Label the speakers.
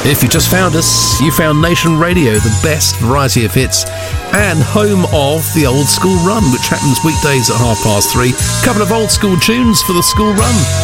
Speaker 1: If you just found us, you found Nation Radio, the best variety of hits and home of the Old School Run, which happens weekdays at 3:30. Couple of old school tunes for the school run.